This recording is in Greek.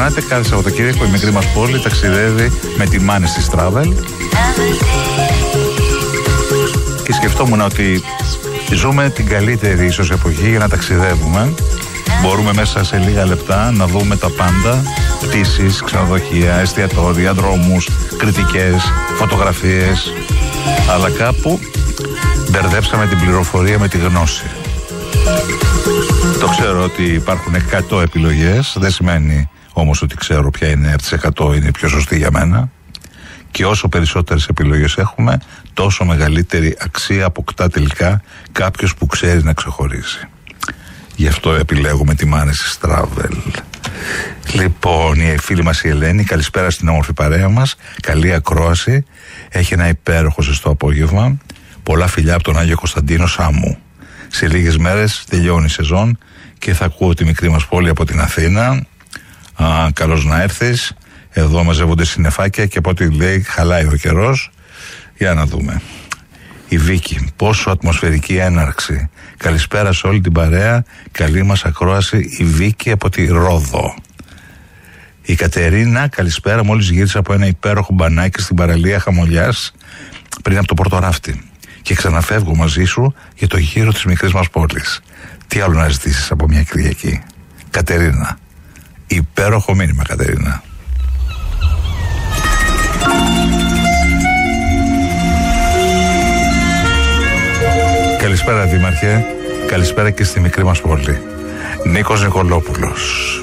ξεχνάτε, κάθε Σαββατοκύριακο η μικρή μας πόλη ταξιδεύει με τη Μάνης Travel. Και σκεφτόμουν ότι ζούμε την καλύτερη ίσως εποχή για να ταξιδεύουμε. Μπορούμε μέσα σε λίγα λεπτά να δούμε τα πάντα. Πτήσεις, ξενοδοχεία, εστιατόρια, δρόμους, κριτικές, φωτογραφίες. Αλλά κάπου μπερδέψαμε την πληροφορία με τη γνώση. Το ξέρω ότι υπάρχουν 100 επιλογές. Δεν σημαίνει όμως ότι ξέρω ποια είναι από τις 100 είναι πιο σωστή για μένα. Και όσο περισσότερες επιλογές έχουμε, τόσο μεγαλύτερη αξία αποκτά τελικά κάποιος που ξέρει να ξεχωρίζει. Γι' αυτό επιλέγουμε τη Μάνης Travel. Λοιπόν, η φίλη μας η Ελένη, καλησπέρα στην όμορφη παρέα μας. Καλή ακρόαση. Έχει ένα υπέροχο ζεστό απόγευμα. Πολλά φιλιά από τον Άγιο Κωνσταντίνο Σάμου. Σε λίγες μέρες τελειώνει η σεζόν και θα ακούω τη μικρή μας πόλη από την Αθήνα. Καλώς να έρθεις. Εδώ μαζεύονται συννεφάκια και από ό,τι λέει χαλάει ο καιρός. Για να δούμε. Η Βίκη, πόσο ατμοσφαιρική έναρξη. Καλησπέρα σε όλη την παρέα. Καλή μας ακρόαση η Βίκη από τη Ρόδο. Η Κατερίνα, καλησπέρα. Μόλις γύρισα από ένα υπέροχο μπανάκι στην παραλία Χαμολιάς πριν από το Πορτοράφτη. Και ξαναφεύγω μαζί σου για το γύρο της μικρής μας πόλης. Τι άλλο να ζητήσεις από μια Κυριακή. Κατερίνα. Υπέροχο μήνυμα, Κατερίνα. Καλησπέρα Δήμαρχε, καλησπέρα και στη μικρή μας πόλη. Νίκος Νικολόπουλος.